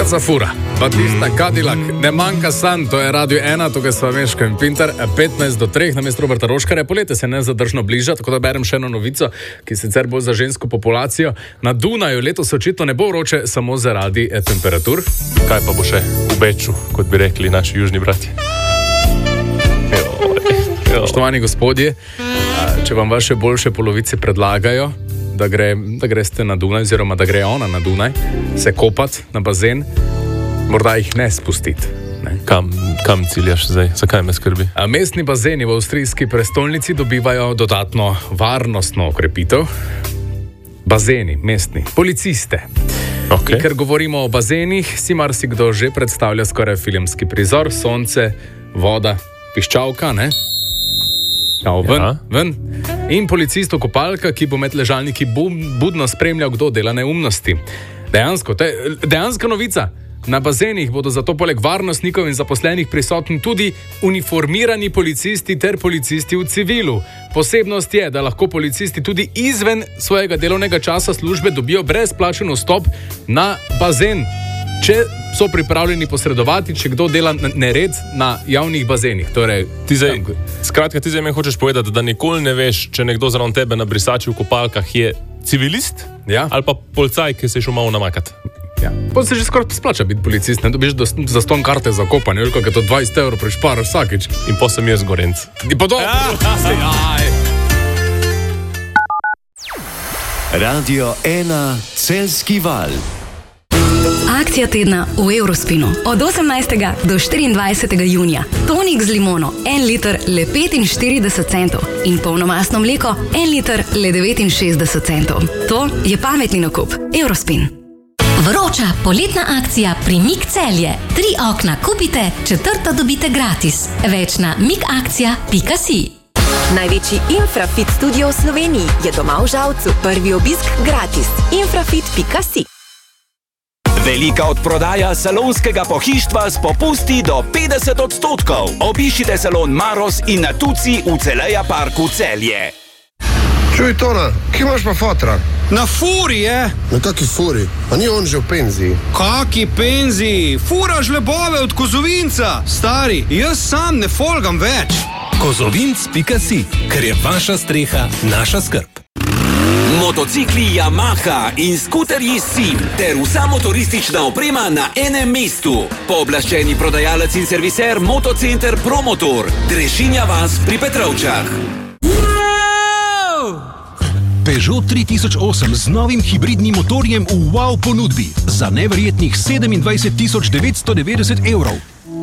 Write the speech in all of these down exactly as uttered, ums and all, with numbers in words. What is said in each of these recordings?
Velika zafura, Batista Cadillac, ne manjka san, to je Radio ena, tukaj sva Meško in Pintar, petnajst do treh na mestu Roberta Roškarja, poletje se nezadržno bliža, tako da berem še eno novico, ki sicer bo za žensko populacijo. Na Dunaju letos očitno ne bo vroče samo zaradi eh, temperatur. Kaj pa bo še v Beču, kot bi rekli naši južni bratje? Poštovani gospodje, če vam vaše boljše polovice predlagajo, da, gre, da greste na Dunaj, oziroma da gre ona na Dunaj, se kopati na bazen, morda jih ne spustiti. Ne? Kam, kam ciljaš zdaj? Zakaj me skrbi? Mestni bazeni v avstrijski prestolnici dobivajo dodatno varnostno okrepitev. Bazeni, mestni, policiste. Okay. In ker govorimo o bazenih, si marsikdo že predstavlja skoraj filmski prizor, sonce, voda, piščalka, ne? Kao, ven, ja. ven. In policist v kopalka, ki bo med ležalniki budno spremljal, kdo dela neumnosti. Dejansko, te, dejanska novica. Na bazenih bodo zato poleg varnostnikov in zaposlenih prisotni tudi uniformirani policisti ter policisti v civilu. Posebnost je, da lahko policisti tudi izven svojega delovnega časa službe dobijo brezplačen vstop na bazen, če so pripravljeni posredovati, če kdo dela nered na javnih bazenih. Torej, ti zdaj, skratka, ti zdaj me hočeš povedati, da nikoli ne veš, če nekdo zraven tebe na brisači v kopalkah je civilist, ja, ali pa policaj, ki se je šel malo namakati. Ja. Pa se že skoraj splača biti policist, ne dobiš za ston karte za kopanje, veliko je to dvajset evrov prešparaš vsakič. In pa sem jaz gorenc. In pa dobro. Ja. Radio ena, Celjski val. Akcija tedna v Eurospinu. Od osemnajstega do štiriindvajsetega junija. Tonik z limono, en liter le petinštirideset centov. In polnomastno mleko, en liter le devetinšestdeset centov. To je pametni nakup. Eurospin. Vroča poletna akcija pri Mik Celje. Tri okna kupite, četrto dobite gratis. Več na mikakcija pika si. Največji Infrafit studio v Sloveniji je doma v Žalcu. Prvi obisk gratis. infrafit pika si. Velika odprodaja salonskega pohištva s popusti do petdeset odstotkov. Obiščite salon Maros in Natuci v Celeja parku Celje. Čuj, Tona, kje imaš pa fotra? Na furi je. Na kaki furi? A ni on že v penziji? Kaki penziji? Furaš lebove od Kozovinca. Stari, jaz sam ne folgam več. kozovinc pika si, ker je vaša streha naša skrb. Motocikli Yamaha in skuterji Sim ter vsa motoristična oprema na enem mestu. Pooblaščeni prodajalec in serviser Motocenter Promotor. Drešinja vas pri Petrovčah. Peugeot tri tisoč osem z novim hibridnim motorjem v wow ponudbi za neverjetnih sedemindvajset tisoč devetsto devetdeset evrov.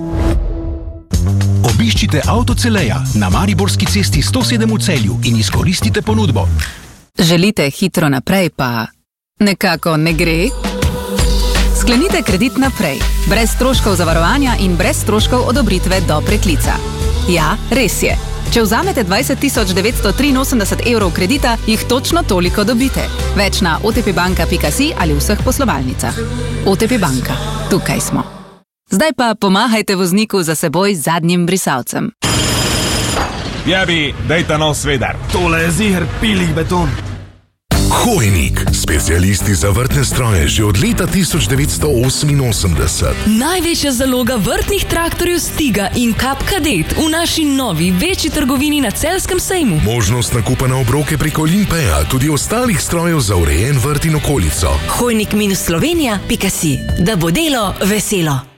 Obiščite Avto Celeja na Mariborski cesti sto sedem v Celju in izkoristite ponudbo. Želite hitro naprej, pa nekako ne gre? Sklenite kredit naprej, brez stroškov zavarovanja in brez stroškov odobritve do preklica. Ja, res je. Če vzamete dvajset tisoč devetsto triinosemdeset evrov kredita, jih točno toliko dobite. Več na o te pe banka pika si ali v vseh poslovalnicah. O te pe banka. Tukaj smo. Zdaj pa pomahajte vozniku za seboj z zadnjim brisalcem. Jabi, dajta nov svedar. Tole je ziher pilih beton. Hojnik, specialisti za vrtne stroje že od leta tisoč devetsto oseminosemdeset. Največja zaloga vrtnih traktorjev Stiga in Kap Kadet v naši novi večji trgovini na Celjskem sejmu. Možnost nakupa na obroke preko Olimpeja, tudi ostalih strojev za urejen vrt in okolico. Hojnik minus Slovenija pika si, da bo delo veselo.